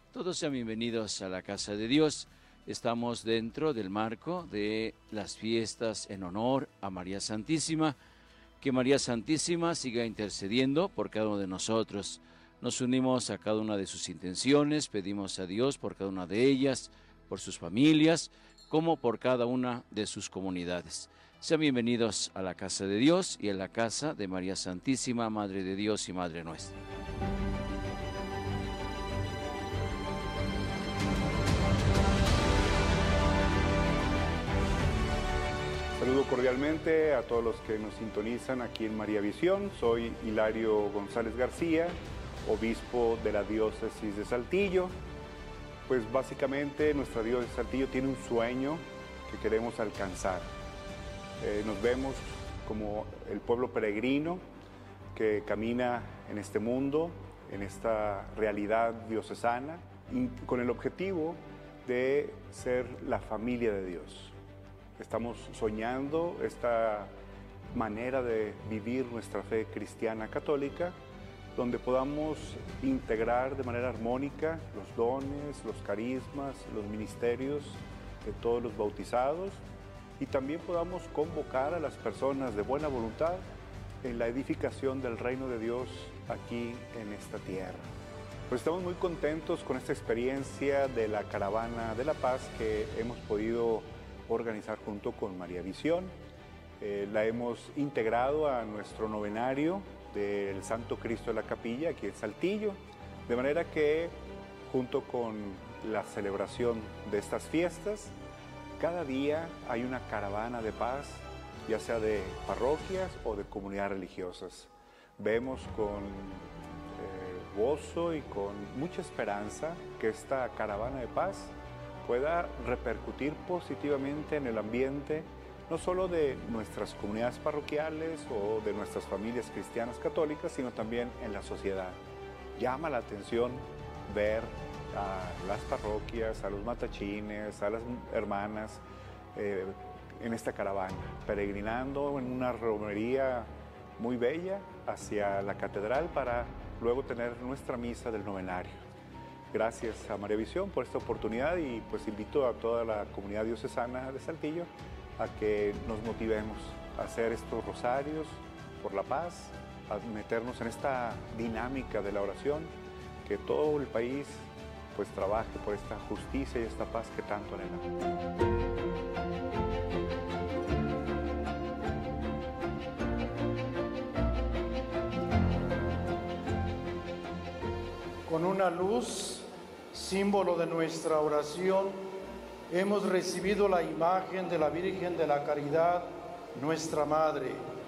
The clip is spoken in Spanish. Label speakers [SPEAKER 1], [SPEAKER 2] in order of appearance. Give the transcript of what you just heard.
[SPEAKER 1] Todos sean bienvenidos a la casa de Dios. Estamos dentro del marco de las fiestas en honor a María Santísima. Que María Santísima siga intercediendo por cada uno de nosotros. Nos unimos a cada una de sus intenciones, pedimos a Dios por cada una de ellas, por sus familias, como por cada una de sus comunidades. Sean bienvenidos a la casa de Dios y a la casa de María Santísima, Madre de Dios y Madre nuestra.
[SPEAKER 2] Saludo cordialmente a todos los que nos sintonizan aquí en María Visión. Soy Hilario González García, obispo de la diócesis de Saltillo. Pues básicamente nuestra diócesis de Saltillo tiene un sueño que queremos alcanzar. Nos vemos como el pueblo peregrino que camina en este mundo, en esta realidad diocesana, con el objetivo de ser la familia de Dios. Estamos soñando esta manera de vivir nuestra fe cristiana católica, donde podamos integrar de manera armónica los dones, los carismas, los ministerios de todos los bautizados y también podamos convocar a las personas de buena voluntad en la edificación del reino de Dios aquí en esta tierra. Pues estamos muy contentos con esta experiencia de la Caravana de la Paz que hemos podido organizar junto con María Visión. La hemos integrado a nuestro novenario del Santo Cristo de la Capilla aquí en Saltillo, de manera que junto con la celebración de estas fiestas, cada día hay una caravana de paz, ya sea de parroquias o de comunidades religiosas. Vemos con gozo y con mucha esperanza que esta caravana de paz pueda repercutir positivamente en el ambiente, no solo de nuestras comunidades parroquiales o de nuestras familias cristianas católicas, sino también en la sociedad. Llama la atención ver a las parroquias, a los matachines, a las hermanas en esta caravana, peregrinando en una romería muy bella hacia la catedral para luego tener nuestra misa del novenario. Gracias a María Visión por esta oportunidad y pues invito a toda la comunidad diocesana de Saltillo a que nos motivemos a hacer estos rosarios por la paz, a meternos en esta dinámica de la oración, que todo el país pues trabaje por esta justicia y esta paz que tanto anhelamos.
[SPEAKER 3] Con una luz, símbolo de nuestra oración, hemos recibido la imagen de la Virgen de la Caridad, nuestra Madre.